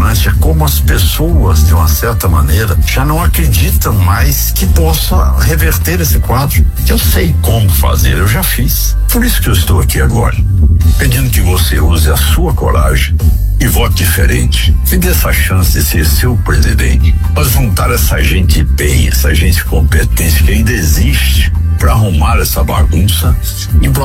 impressionante é como as pessoas, de uma certa maneira, já não acreditam mais que possa reverter esse quadro. Eu sei como fazer, eu já fiz. Por isso que eu estou aqui agora, pedindo que você use a sua coragem e vote diferente. Me dê essa chance de ser seu presidente, para juntar essa gente bem, essa gente competente que ainda existe, para arrumar essa bagunça em prol